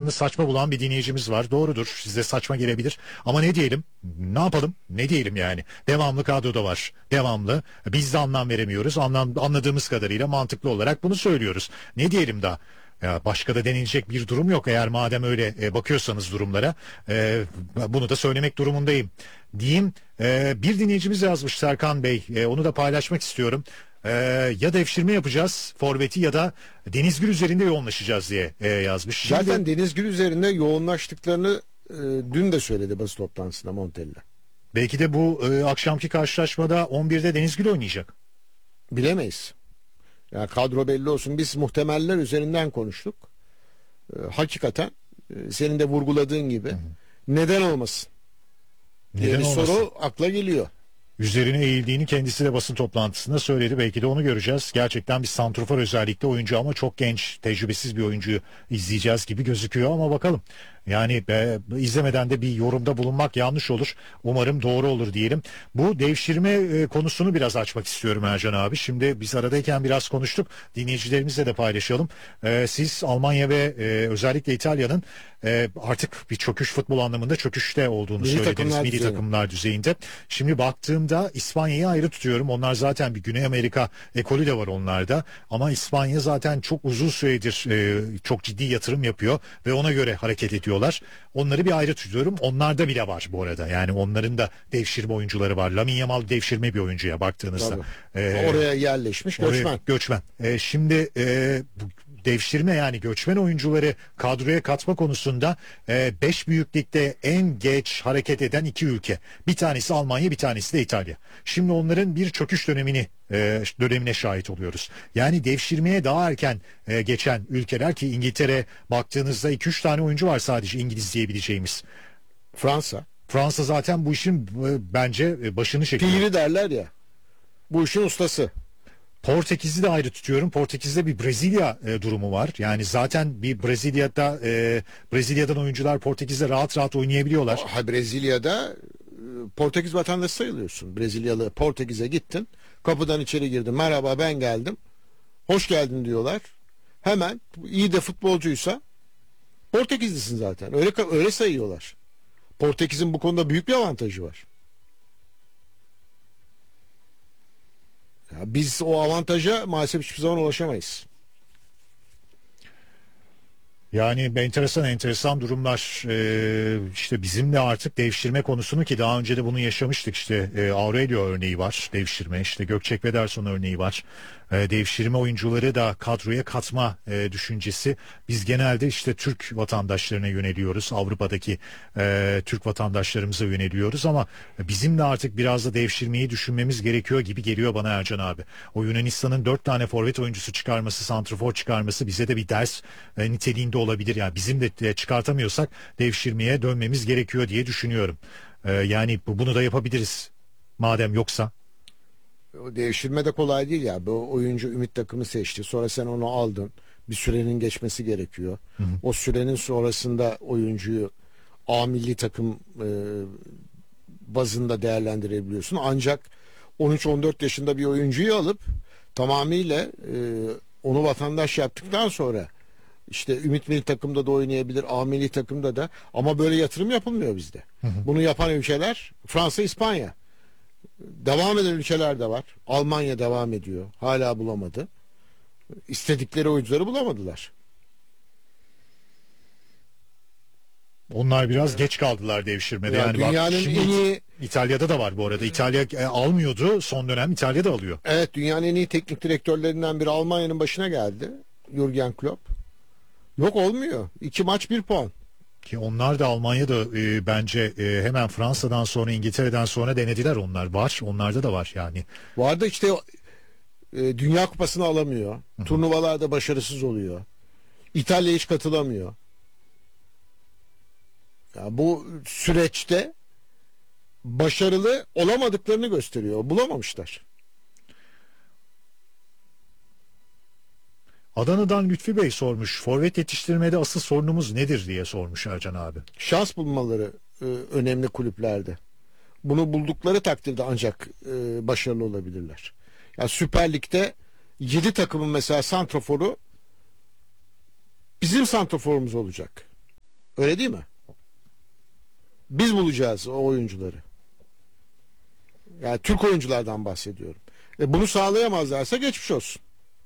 konuştuklarını saçma bulan bir dinleyicimiz var. Doğrudur. Size saçma gelebilir. Ama ne diyelim? Ne yapalım? Ne diyelim yani? Devamlı kadroda var. Devamlı. Biz de anlam veremiyoruz. Anladığımız kadarıyla mantıklı olarak bunu söylüyoruz. Ne diyelim daha? Ya başka da denilecek bir durum yok eğer madem öyle bakıyorsanız durumlara. Bunu da söylemek durumundayım diyeyim. Bir dinleyicimiz yazmış Serkan Bey, onu da paylaşmak istiyorum. Ya devşirme yapacağız forveti ya da Deniz Gül üzerinde yoğunlaşacağız diye yazmış. Şimdi, Zaten Deniz Gül üzerinde yoğunlaştıklarını dün de söyledi basın toplantısında Montella. belki de bu akşamki karşılaşmada 11'de Deniz Gül oynayacak. Bilemeyiz. Yani kadro belli olsun. Biz muhtemeller üzerinden konuştuk. Hakikaten senin de vurguladığın gibi neden olmasın diye Neden bir olmasın? soru akla geliyor. Üzerine eğildiğini kendisi de basın toplantısında söyledi. Belki de onu göreceğiz. Gerçekten bir santrofor özellikle oyuncu ama çok genç, tecrübesiz bir oyuncuyu izleyeceğiz gibi gözüküyor ama bakalım. Yani izlemeden de bir yorumda bulunmak yanlış olur. Umarım doğru olur diyelim. Bu devşirme konusunu biraz açmak istiyorum Ercan abi. Şimdi biz aradayken biraz konuştuk. Dinleyicilerimizle de paylaşalım. Siz Almanya ve özellikle İtalya'nın artık bir çöküş futbol anlamında çöküşte olduğunu söylediniz. Milli takımlar düzeyinde. Şimdi baktığımda İspanya'yı ayrı tutuyorum. Onlar zaten bir Güney Amerika ekolü de var onlarda. Ama İspanya zaten çok uzun süredir çok ciddi yatırım yapıyor ve ona göre hareket ediyorlar. Onları bir ayrı tutuyorum. Onlarda bile var bu arada. Yani onların da devşirme oyuncuları var. Lamine Yamal devşirme bir oyuncuya baktığınızda. Oraya yerleşmiş göçmen. Göçmen. Şimdi bu devşirme yani göçmen oyuncuları kadroya katma konusunda 5 büyük ligde en geç hareket eden iki ülke. Bir tanesi Almanya, bir tanesi de İtalya. Şimdi onların bir çöküş dönemine şahit oluyoruz. Yani devşirmeye daha erken geçen ülkeler ki İngiltere baktığınızda 2-3 tane oyuncu var sadece İngiliz diyebileceğimiz. Fransa zaten bu işin bence başını çekiyor. Piri derler ya. Bu işin ustası. Portekiz'i de ayrı tutuyorum. Portekiz'de bir Brezilya durumu var. Yani zaten bir Brezilya'dan oyuncular Portekiz'de rahat rahat oynayabiliyorlar. Brezilya'da Portekiz vatandaşı sayılıyorsun. Brezilyalı Portekiz'e gittin. Kapıdan içeri girdin. Merhaba ben geldim. Hoş geldin diyorlar. Hemen iyi de futbolcuysa Portekizlisin zaten. Öyle sayıyorlar. Portekiz'in bu konuda büyük bir avantajı var. Ya biz o avantaja maalesef hiçbir zaman ulaşamayız. Yani enteresan durumlar. İşte bizim de artık devşirme konusunu ki daha önce de bunu yaşamıştık işte Aurelio örneği var devşirme, işte Gökçek Pederson örneği var. Devşirme oyuncuları da kadroya katma düşüncesi. Biz genelde işte Türk vatandaşlarına yöneliyoruz. Avrupa'daki Türk vatandaşlarımıza yöneliyoruz ama bizim de artık biraz da devşirmeyi düşünmemiz gerekiyor gibi geliyor bana Ercan abi. O Yunanistan'ın 4 tane forvet oyuncusu çıkarması, santrafor çıkarması bize de bir ders niteliğinde olabilir. Yani bizim de çıkartamıyorsak devşirmeye dönmemiz gerekiyor diye düşünüyorum. Yani bunu da yapabiliriz madem yoksa. O devşirme de kolay değil ya. Bu oyuncu ümit takımı seçti. Sonra sen onu aldın. Bir sürenin geçmesi gerekiyor. Hı hı. O sürenin sonrasında oyuncuyu A milli takım bazında değerlendirebiliyorsun. Ancak 13-14 yaşında bir oyuncuyu alıp tamamıyla onu vatandaş yaptıktan sonra işte Ümit milli takımda da oynayabilir, A milli takımda da, ama böyle yatırım yapılmıyor bizde. Hı hı. Bunu yapan ülkeler Fransa, İspanya. Devam eden ülkeler de var. Almanya devam ediyor. Hala bulamadı. İstedikleri oyuncuları bulamadılar. Onlar biraz geç kaldılar devşirmede. Yani dünyanın en iyi... İtalya'da da var bu arada. İtalya almıyordu. Son dönem İtalya da alıyor. Evet, dünyanın en iyi teknik direktörlerinden biri Almanya'nın başına geldi. Jürgen Klopp. Yok, olmuyor. 2 maç 1 puan. Ki onlar da Almanya'da bence hemen Fransa'dan sonra İngiltere'den sonra denediler onlar. Var. Onlarda da var yani. Vardı işte Dünya Kupası'nı alamıyor. Hı-hı. Turnuvalarda başarısız oluyor. İtalya hiç katılamıyor. Ya bu süreçte başarılı olamadıklarını gösteriyor. Bulamamışlar. Adana'dan Lütfi Bey sormuş. Forvet yetiştirmede asıl sorunumuz nedir diye sormuş Ercan abi. Şans bulmaları önemli kulüplerde. Bunu buldukları takdirde ancak başarılı olabilirler. Yani Süper Lig'de 7 takımın mesela santraforu bizim santraforumuz olacak. Öyle değil mi? Biz bulacağız o oyuncuları. Yani Türk oyunculardan bahsediyorum. Bunu sağlayamazlarsa geçmiş olsun.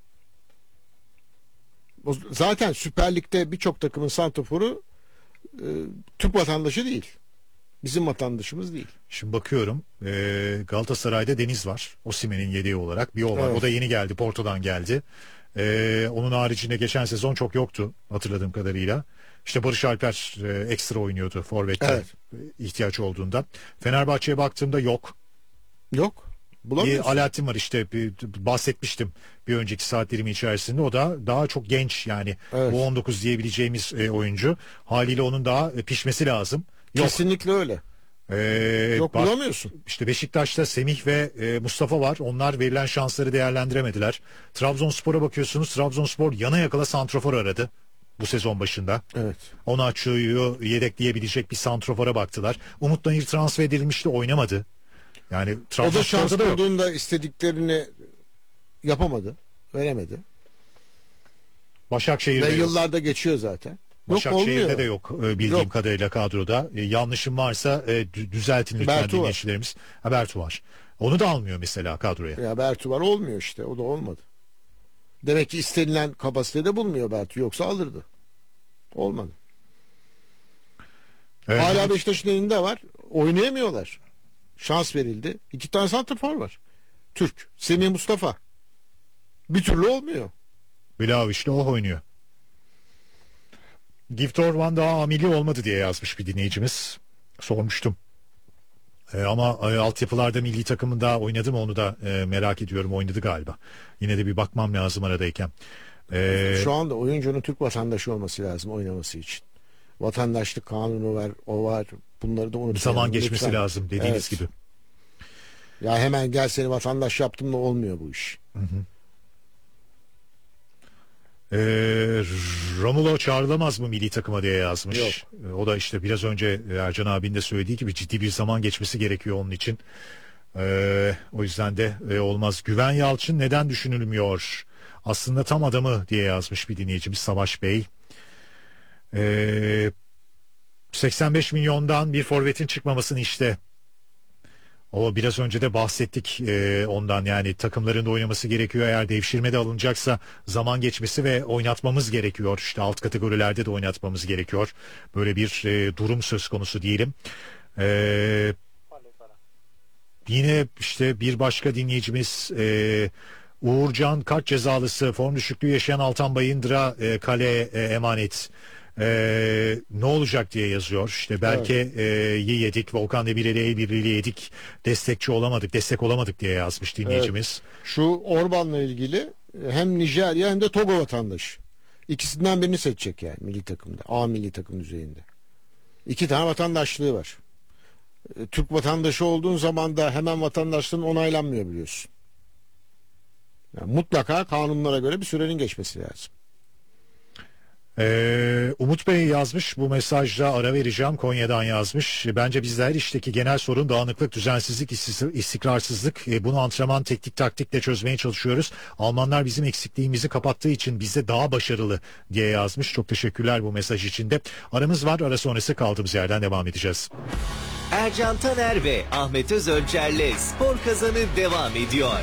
Zaten Süper Lig'de birçok takımın santraforu Türk vatandaşı değil. Bizim vatandaşımız değil. Şimdi bakıyorum Galatasaray'da Deniz var. Osimhen'in yedeği olarak. Bir o var. Evet. O da yeni geldi. Porto'dan geldi. Onun haricinde geçen sezon çok yoktu hatırladığım kadarıyla. İşte Barış Alper ekstra oynuyordu forvette Evet. ihtiyaç olduğunda. Fenerbahçe'ye baktığımda yok. Yok. Bulamıyorsun. Alaaddin var işte bahsetmiştim bir önceki saat dilimi içerisinde. O da daha çok genç yani Evet. bu 19 diyebileceğimiz oyuncu. Haliyle onun daha pişmesi lazım. Yok. Kesinlikle öyle. Yok, bulamıyorsun. İşte Beşiktaş'ta Semih ve Mustafa var. Onlar verilen şansları değerlendiremediler. Trabzonspor'a bakıyorsunuz. Trabzonspor yana yakala santrofor aradı bu sezon başında. Evet. Onaçu'yu yedekleyebilecek bir santrofora baktılar. Umut Nayır transfer edilmişti, oynamadı. Yani O da şans Trabzonspor'da da yok. bulduğunda istediklerini yapamadı. Veremedi. Başakşehir'de Ve yok. yıllarda geçiyor zaten. Başakşehir'de olmuyor. de yok bildiğim Yok. kadarıyla kadroda. Yanlışım varsa düzeltin lütfen Bertu var. dinleyicilerimiz. Bertu var. Onu da almıyor mesela kadroya. Ya Bertu var, olmuyor işte. O da olmadı. Demek ki istenilen kapasitede bulmuyor Bertu. Yoksa alırdı. Olmadı. Hala Beşiktaş'ın elinde var. Oynayamıyorlar. Şans verildi. 2 tane santrafor var. Türk. Semih, Mustafa. Bir türlü olmuyor. Vlahovic'le o oynuyor. Gift Orban daha ameli olmadı diye yazmış bir dinleyicimiz. Sormuştum. Ama altyapılarda milli takımında oynadı mı onu da merak ediyorum. Oynadı galiba. Yine de bir bakmam lazım aradayken. Şu anda oyuncunun Türk vatandaşı olması lazım oynaması için. Vatandaşlık kanunu var, o var. Bunları da unutmayalım. Zaman geçmesi lütfen. lazım dediğiniz Evet. gibi. Ya hemen gel seni vatandaş yaptım da olmuyor bu iş. Romulo çağrılamaz mı milli takıma diye yazmış. Yok. O da işte biraz önce Ercan abinin de söylediği gibi ciddi bir zaman geçmesi gerekiyor onun için. O yüzden de olmaz. Güven Yalçın neden düşünülmüyor? Aslında tam adamı diye yazmış bir dinleyicimiz Savaş Bey. 85 milyondan bir forvetin çıkmamasını işte. O biraz önce de bahsettik ondan, yani takımların da oynaması gerekiyor. Eğer devşirme de alınacaksa zaman geçmesi ve oynatmamız gerekiyor. İşte alt kategorilerde de oynatmamız gerekiyor. Böyle bir durum söz konusu diyelim. Yine işte bir başka dinleyicimiz Uğurcan kart cezalısı, form düşüklüğü yaşayan Altan Bayındır'a kale emanet. Ne olacak diye yazıyor. İşte belki yedik, Volkan Demirel'e birliğiyle yedik, destek olamadık diye yazmış dinleyicimiz. Şu Orban'la ilgili hem Nijerya hem de Togo vatandaşı. İkisinden birini seçecek yani milli takımda. A milli takım düzeyinde. 2 tane vatandaşlığı var. Türk vatandaşı olduğun zaman da hemen vatandaşlığın onaylanmıyor biliyorsun. Yani mutlaka kanunlara göre bir sürenin geçmesi lazım. Umut Bey yazmış, bu mesajda ara vereceğim, Konya'dan yazmış. Bence bizde her işteki genel sorun dağınıklık, düzensizlik, istikrarsızlık. Bunu antrenman, teknik, taktikle çözmeye çalışıyoruz. Almanlar bizim eksikliğimizi kapattığı için bizde daha başarılı diye yazmış. Çok teşekkürler bu mesaj için de. Aramız var, ara sonrası kaldığımız yerden devam edeceğiz. Ercan Taner ve Ahmet Özölçer'le Spor Kazanı devam ediyor.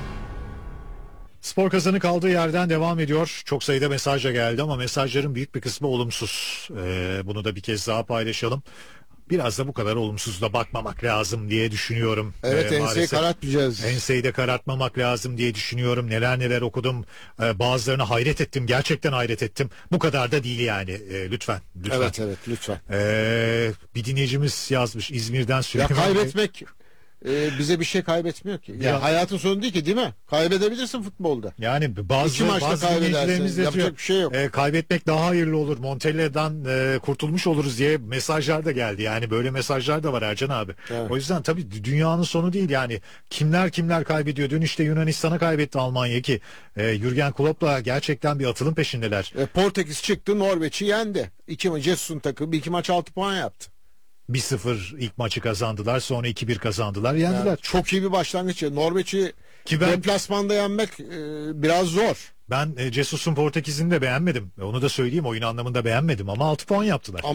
Spor Kazanı kaldığı yerden devam ediyor. Çok sayıda mesaj da geldi ama mesajların büyük bir kısmı olumsuz. Bunu da bir kez daha paylaşalım. Biraz da bu kadar olumsuz da bakmamak lazım diye düşünüyorum. Evet, enseyi Maalesef. karartmayacağız. Enseyi de karartmamak lazım diye düşünüyorum. Neler okudum. Bazılarına hayret ettim. Gerçekten hayret ettim. Bu kadar da değil yani. Lütfen. Evet lütfen. Bir dinleyicimiz yazmış İzmir'den Ya Süleyman. kaybetmek bize bir şey kaybetmiyor ki. Ya Ya- hayatın sonu değil ki, değil mi? Kaybedebilirsin futbolda. Yani İki bazı maçta dinleyicilerimiz de kaybedersin, diyor, yapacak bir şey yok. kaybetmek daha hayırlı olur. Montella'dan kurtulmuş oluruz diye mesajlar da geldi. Yani böyle mesajlar da var Ercan abi. Evet. O yüzden tabii dünyanın sonu değil yani. Kimler kaybediyor. Dün işte Yunanistan'a kaybetti Almanya ki Jürgen Klopp'la gerçekten bir atılım peşindeler. Portekiz çıktı, Norveç'i yendi. Jesus'un takımı 2 maç 6 puan yaptı. 1-0 ilk maçı kazandılar. Sonra 2-1 kazandılar. Yendiler. Yani çok iyi bir başlangıç. Norveç'i Ki ben- deplasmanda yenmek biraz zor. Ben Jesus'un Portekiz'ini de beğenmedim. Onu da söyleyeyim, oyun anlamında beğenmedim ama 6 puan yaptılar.